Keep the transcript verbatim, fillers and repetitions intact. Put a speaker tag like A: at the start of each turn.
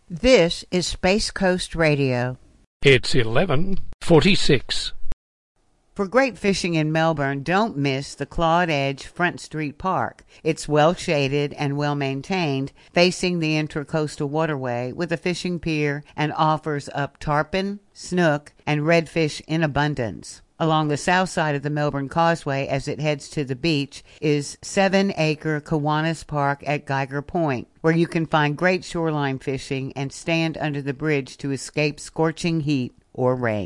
A: This is Space Coast Radio.
B: It's eleven forty-six.
A: For great fishing in Melbourne, don't miss the Claude Edge Front Street Park. It's well shaded and well maintained, facing the Intracoastal Waterway with a fishing pier, and offers up tarpon, snook, and redfish in abundance. Along the south side of the Melbourne Causeway as it heads to the beach is seven-acre Kiwanis Park at Geiger Point, where you can find great shoreline fishing and stand under the bridge to escape scorching heat or rain.